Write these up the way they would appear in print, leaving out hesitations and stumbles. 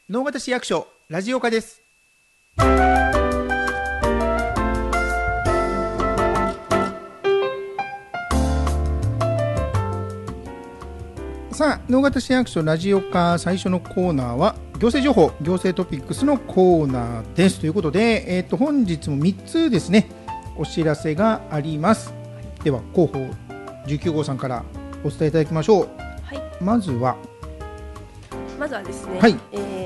直方市役所ラジオ課です。さあ、直方市役所ラジオ課最初のコーナーは行政情報、行政トピックスのコーナーですということで、本日も3つですね、お知らせがあります。では広報19号さんからお伝えいただきましょう。 はい、 まずはですね、 はい、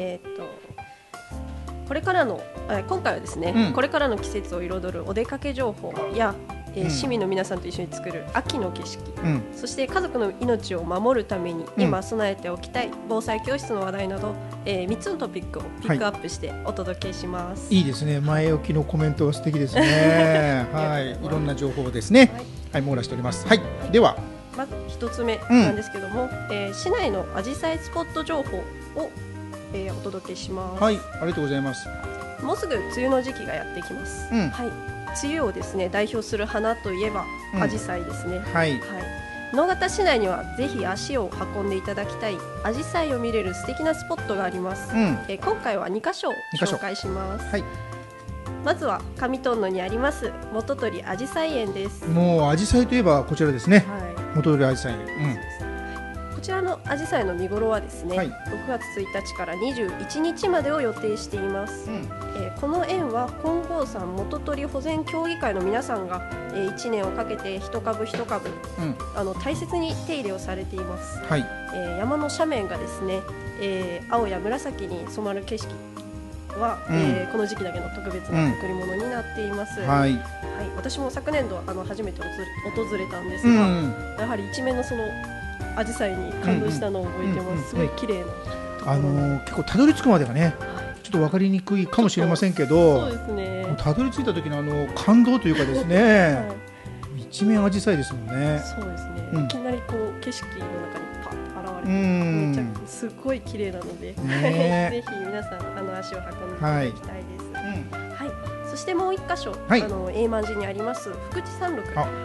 これからの今回はですね、これからの季節を彩るお出かけ情報や、市民の皆さんと一緒に作る秋の景色、そして家族の命を守るために今備えておきたい防災教室の話題など、3つのトピックをピックアップしてお届けします。 いいですね、前置きのコメントが素敵ですねはい、いろんな情報ですね、はい、網羅しております。はい、ではまず1つ目なんですけども、市内のアジサイスポット情報を、お届けします。 はい、ありがとうございます。 もうすぐ梅雨の時期がやってきます。はい、梅雨をですね代表する花といえばアジサイですね。はい、直方市内にはぜひ足を運んでいただきたいアジサイを見れる素敵なスポットがあります。今回は2カ所紹介します。はい、まずは上トンノにあります元取アジサイ園です。 もうアジサイといえばこちらですね、元取アジサイ園。 こちらのアジサイの見頃はですね、6月1日から21日までを予定しています。この園は金剛山元取保全協議会の皆さんが、1年をかけて一株一株、大切に手入れをされています。山の斜面がですね、青や紫に染まる景色は、この時期だけの特別な贈り物になっています。私も昨年度初めて訪れたんですが、やはり一面のそのアジサイに感動したのを覚えてます。すごい綺麗な、 結構たどり着くまでがね、ちょっと分かりにくいかもしれませんけど、 そうですね、 たどり着いた時の感動というかですね、一面アジサイですもんね。 そうですね、いきなりこう景色の中にパッと現れて、めちゃくちゃすごい綺麗なので、ぜひ皆さん足を運んでいただきたいです。そしてもう1カ所、永万寺にあります福地山麓、